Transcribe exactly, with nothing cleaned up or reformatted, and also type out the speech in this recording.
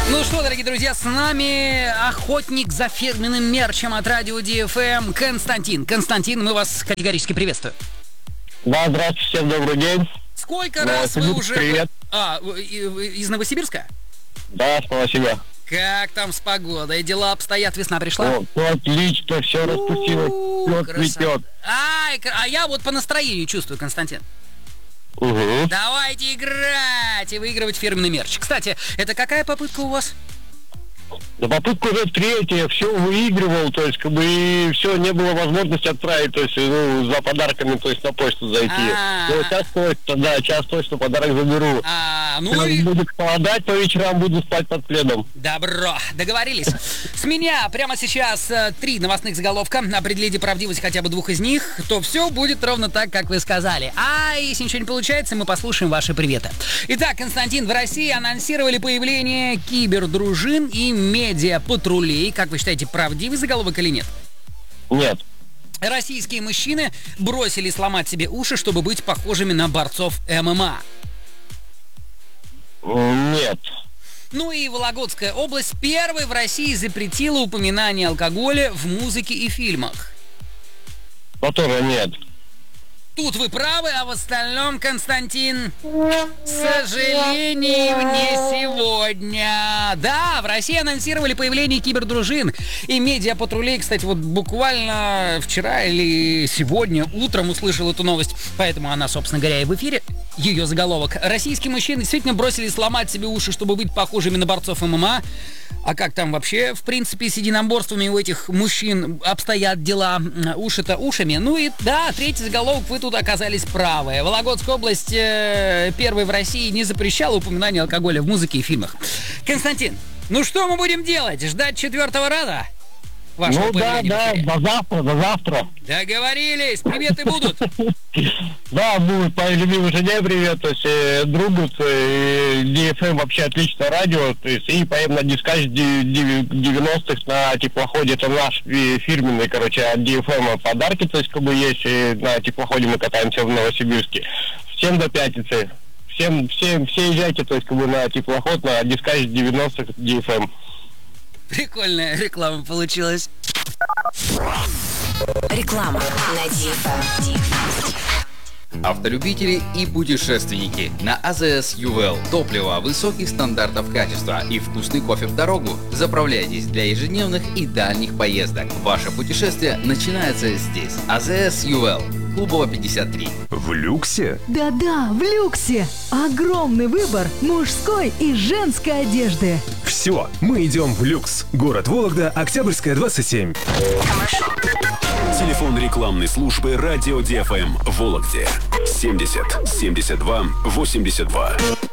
Ну что, дорогие друзья, с нами охотник за фирменным мерчем от радио ди эф эм Константин. Константин, мы вас категорически приветствуем. Да, здравствуйте, всем добрый день. Сколько да, раз вы уже... Привет. А, из Новосибирска? Да, с Новосибирска. Как там с погодой? Дела обстоят, весна пришла? О, ну, отлично, все распустилось, все цветет. Ай, а я вот по настроению чувствую, Константин. Угу. Давайте играть и выигрывать фирменный мерч. Кстати, это какая попытка у вас? Да попытка уже третья, все выигрывал, то есть как бы и все, не было возможности отправить, то есть ну, за подарками, то есть на почту зайти. Ну, сейчас точно, да, сейчас точно подарок заберу. А, ну и... Будет холодать, по вечерам буду спать под пледом. Добро, договорились. С меня прямо сейчас э, три новостных заголовка. Определите правдивость хотя бы двух из них, то все будет ровно так, как вы сказали. А если ничего не получается, мы послушаем ваши приветы. Итак, Константин, в России анонсировали появление кибердружин и медиапатрулей. Как вы считаете, правдивый заголовок или нет? Нет. Российские мужчины бросились сломать себе уши, чтобы быть похожими на борцов эм эм а. Нет. Ну и Вологодская область первой в России запретила упоминание алкоголя в музыке и фильмах. Но тоже нет. Тут вы правы, а в остальном, Константин, к сожалению, не сегодня. Да, в России анонсировали появление кибердружин и медиапатрулей. Кстати, вот буквально вчера или сегодня утром услышал эту новость, поэтому она, собственно говоря, и в эфире. Ее заголовок. Российские мужчины действительно бросились сломать себе уши, чтобы быть похожими на борцов эм эм а. А как там вообще, в принципе, с единоборствами у этих мужчин обстоят дела? Уши-то ушами. Ну и да, третий заголовок, вы тут оказались правы. Вологодская область э, первой в России не запрещала упоминание алкоголя в музыке и фильмах. Константин, ну что мы будем делать? Ждать четвертого раза? Вашего ну да, да, до завтра, до завтра. Договорились, приветы будут. Да, будет моей любимой жене привет, то есть э, другу, э, ди эф эм вообще отличное радио, то есть и поем на дискач девяностых на теплоходе, это наш э, фирменный, короче, от ди эф эм подарки, то есть как бы есть, э, на теплоходе мы катаемся в Новосибирске. Всем до пятницы, всем, всем, все езжайте, то есть как бы на теплоход, на дискач девяностых ди эф эм. Прикольная реклама получилась. Реклама на ди эф эм. Автолюбители и путешественники на а зэ эс Ювел. Топливо высоких стандартов качества и вкусный кофе в дорогу. Заправляйтесь для ежедневных и дальних поездок. Ваше путешествие начинается здесь. а зэ эс Ювел. Клубова пятьдесят три. В люксе? Да-да, в люксе. Огромный выбор мужской и женской одежды. Все, мы идем в люкс. Город Вологда, Октябрьская, двадцать семь. Телефон рекламной службы радио ди эф эм в Вологде семьдесят семьдесят два восемьдесят два.